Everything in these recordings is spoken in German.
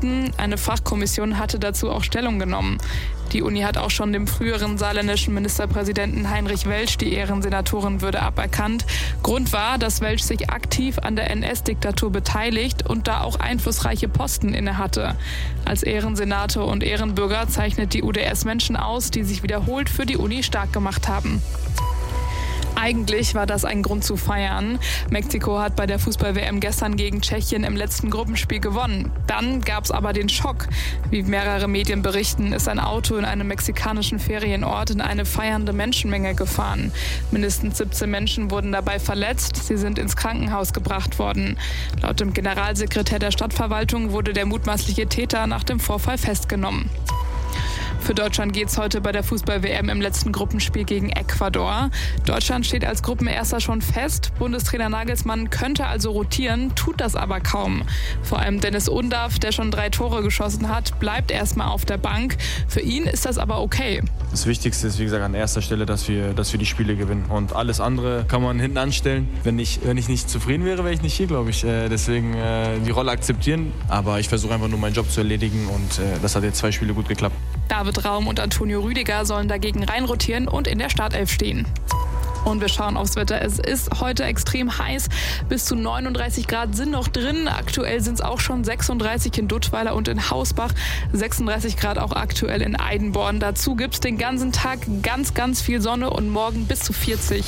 berichten, eine Fachkommission hatte dazu auch Stellung genommen. Die Uni hat auch schon dem früheren saarländischen Ministerpräsidenten Heinrich Welsch die Ehrensenatorenwürde aberkannt. Grund war, dass Welsch sich aktiv an der NS-Diktatur beteiligt und da auch einflussreiche Posten innehatte. Als Ehrensenator und Ehrenbürger zeichnet die UdS Menschen aus, die sich wiederholt für die Uni stark gemacht haben. Eigentlich war das ein Grund zu feiern. Mexiko hat bei der Fußball-WM gestern gegen Tschechien im letzten Gruppenspiel gewonnen. Dann gab es aber den Schock. Wie mehrere Medien berichten, ist ein Auto in einem mexikanischen Ferienort in eine feiernde Menschenmenge gefahren. Mindestens 17 Menschen wurden dabei verletzt. Sie sind ins Krankenhaus gebracht worden. Laut dem Generalsekretär der Stadtverwaltung wurde der mutmaßliche Täter nach dem Vorfall festgenommen. Für Deutschland geht's heute bei der Fußball-WM im letzten Gruppenspiel gegen Ecuador. Deutschland steht als Gruppenerster schon fest. Bundestrainer Nagelsmann könnte also rotieren, tut das aber kaum. Vor allem Dennis Undaff, der schon 3 Tore geschossen hat, bleibt erstmal auf der Bank. Für ihn ist das aber okay. Das Wichtigste ist, wie gesagt, an erster Stelle, dass wir die Spiele gewinnen. Und alles andere kann man hinten anstellen. Wenn ich nicht zufrieden wäre, wäre ich nicht hier, glaube ich. Deswegen die Rolle akzeptieren. Aber ich versuche einfach nur meinen Job zu erledigen und das hat jetzt 2 Spiele gut geklappt. David Raum und Antonio Rüdiger sollen dagegen reinrotieren und in der Startelf stehen. Und wir schauen aufs Wetter. Es ist heute extrem heiß. Bis zu 39 Grad sind noch drin. Aktuell sind es auch schon 36 in Duttweiler und in Hausbach. 36 Grad auch aktuell in Eidenborn. Dazu gibt es den ganzen Tag ganz, ganz viel Sonne und morgen bis zu 40.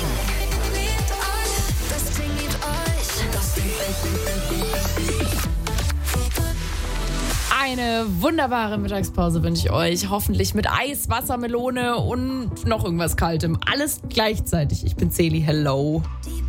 Eine wunderbare Mittagspause wünsche ich euch. Hoffentlich mit Eis, Wassermelone und noch irgendwas Kaltem. Alles gleichzeitig. Ich bin Celi. Hello.